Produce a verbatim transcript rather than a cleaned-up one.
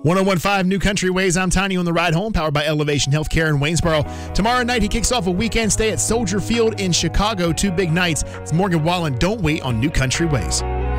one oh one point five New Country Ways. I'm Tiny on the ride home, powered by Elevation Healthcare in Waynesboro. Tomorrow night, he kicks off a weekend stay at Soldier Field in Chicago. Two big nights. It's Morgan Wallen. Don't wait on New Country Ways.